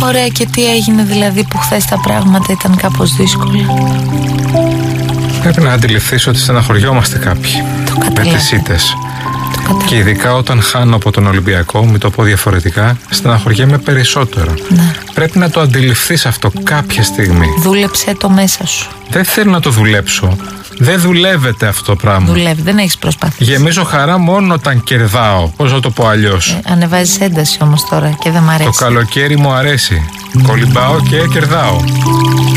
Ωραία, και τι έγινε δηλαδή που χθες τα πράγματα ήταν κάπως δύσκολα? Πρέπει να αντιληφθείς ότι στεναχωριόμαστε κάποιοι με τις ήττες. Και ειδικά όταν χάνω από τον Ολυμπιακό, μην το πω διαφορετικά, στεναχωριέμαι περισσότερο. Ναι. Πρέπει να το αντιληφθείς αυτό κάποια στιγμή. Δούλεψε το μέσα σου. Δεν θέλω να το δουλέψω. Δεν δουλεύεται αυτό το πράγμα. Δουλεύει, δεν έχεις προσπαθήσει. Γεμίζω χαρά μόνο όταν κερδάω. Πώς να το πω αλλιώς. Ανεβάζεις ένταση όμως τώρα και δεν μ' αρέσει. Το καλοκαίρι μου αρέσει. Κολυμπάω και κερδάω.